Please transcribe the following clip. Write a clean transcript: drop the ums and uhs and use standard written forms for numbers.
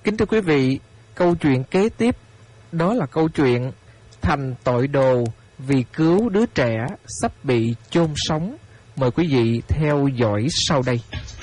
Kính thưa quý vị, câu chuyện kế tiếp đó là câu chuyện Thành tội đồ vì cứu đứa trẻ sắp bị chôn sống. Mời quý vị theo dõi sau đây.